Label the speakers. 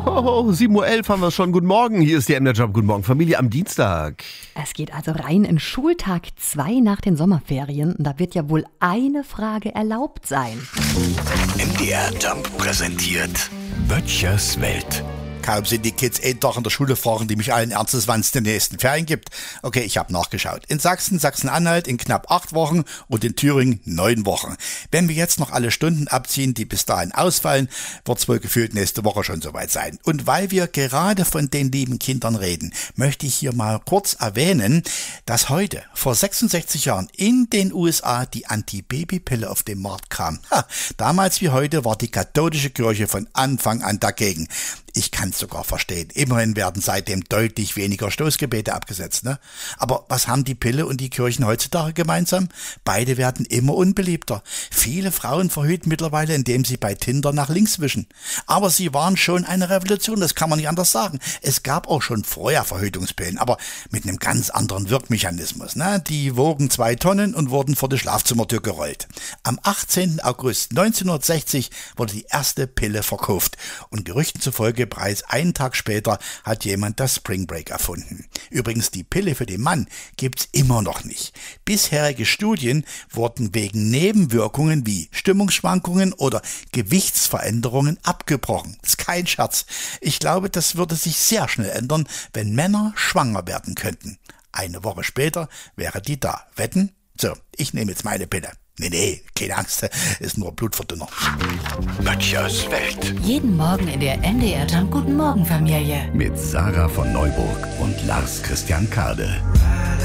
Speaker 1: Oh, 7:11 Uhr haben wir schon. Guten Morgen, hier ist der MDR Job. Guten Morgen, Familie am Dienstag.
Speaker 2: Es geht also rein in Schultag 2 nach den Sommerferien. Da wird ja wohl eine Frage erlaubt sein.
Speaker 3: MDR Jump präsentiert Böttchers Welt.
Speaker 4: Kaum sind die Kids einen Tag in der Schule, fragen die mich allen Ernstes, wann es die nächsten Ferien gibt. Okay, ich habe nachgeschaut. In Sachsen, Sachsen-Anhalt in knapp 8 Wochen und in Thüringen 9 Wochen. Wenn wir jetzt noch alle Stunden abziehen, die bis dahin ausfallen, wird es wohl gefühlt nächste Woche schon soweit sein. Und weil wir gerade von den lieben Kindern reden, möchte ich hier mal kurz erwähnen, dass heute, vor 66 Jahren, in den USA die Antibabypille auf den Markt kam. Damals wie heute war die katholische Kirche von Anfang an dagegen. Ich kann es sogar verstehen. Immerhin werden seitdem deutlich weniger Stoßgebete abgesetzt, ne? Aber was haben die Pille und die Kirchen heutzutage gemeinsam? Beide werden immer unbeliebter. Viele Frauen verhüten mittlerweile, indem sie bei Tinder nach links wischen. Aber sie waren schon eine Revolution, das kann man nicht anders sagen. Es gab auch schon vorher Verhütungspillen, aber mit einem ganz anderen Wirkmechanismus, ne? Die wogen 2 Tonnen und wurden vor die Schlafzimmertür gerollt. Am 18. August 1960 wurde die erste Pille verkauft und Gerüchten zufolge bereits einen Tag später hat jemand das Spring Break erfunden. Übrigens, die Pille für den Mann gibt's immer noch nicht. Bisherige Studien wurden wegen Nebenwirkungen wie Stimmungsschwankungen oder Gewichtsveränderungen abgebrochen. Das ist kein Scherz. Ich glaube, das würde sich sehr schnell ändern, wenn Männer schwanger werden könnten. Eine Woche später wäre die da. Wetten? So, ich nehme jetzt meine Pille. Nee, keine Angst, ist nur Blutverdünner.
Speaker 3: Böttchers Welt.
Speaker 5: Jeden Morgen in der MDR Jump Guten Morgen Familie.
Speaker 3: Mit Sarah von Neuburg und Lars Christian Kade.